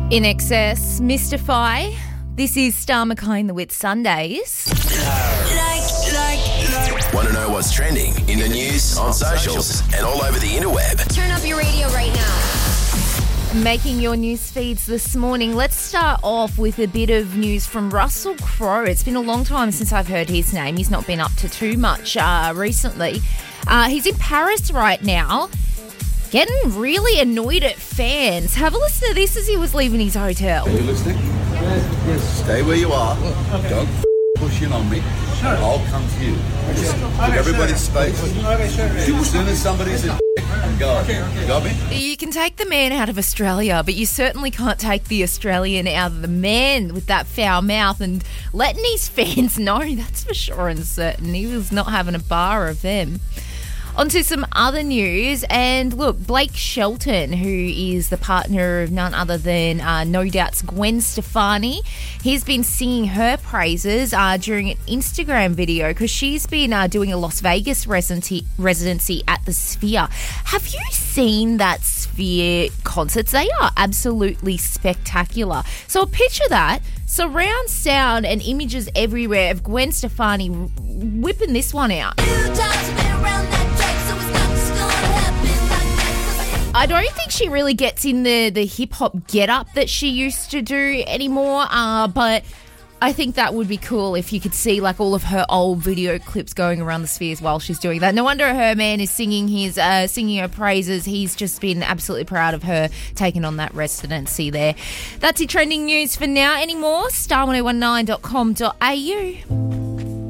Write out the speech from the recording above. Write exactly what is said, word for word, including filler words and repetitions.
In Excess, Mystify. This is Star Mackay in the Wit Sundays. Like, like, like. Want to know what's trending in the news, on socials, and all over the interweb? Turn up your radio right now. Making your news feeds this morning. Let's start off with a bit of news from Russell Crowe. It's been a long time since I've heard his name. He's not been up to too much uh, recently. Uh, he's in Paris right now, getting really annoyed at fans. Have a listen to this as he was leaving his hotel. Are you listening? Yes. Stay where you are. Okay. Don't f- push in on me. Sure. I'll come to you. Just give everybody space. Okay, sure. As soon as somebody's in, go. Okay, okay. Got me? You can take the man out of Australia, but you certainly can't take the Australian out of the man with that foul mouth and letting his fans know, that's for sure and certain. He was not having a bar of them. On to some other news, and look, Blake Shelton, who is the partner of none other than uh, No Doubt's Gwen Stefani, he's been singing her praises uh, during an Instagram video because she's been uh, doing a Las Vegas residency, residency at the Sphere. Have you seen that Sphere concerts? They are absolutely spectacular. So picture that, surround sound and images everywhere of Gwen Stefani whipping this one out. I don't think she really gets in the, the hip-hop get-up that she used to do anymore, uh, but I think that would be cool if you could see like all of her old video clips going around the Spheres while she's doing that. No wonder her man is singing his uh, singing her praises. He's just been absolutely proud of her taking on that residency there. That's your trending news for now. Any more? star ten nineteen dot com dot a u.